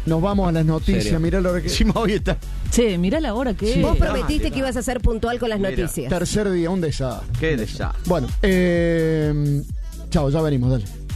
Nos vamos a las noticias. Serio. Mirá lo que Encima hoy está. Che, mirá la hora que Sí. es. Vos prometiste que ibas a ser puntual con las Mira. noticias. tercer día, un desastre. Qué desastre. Bueno, chao, ya venimos, dale.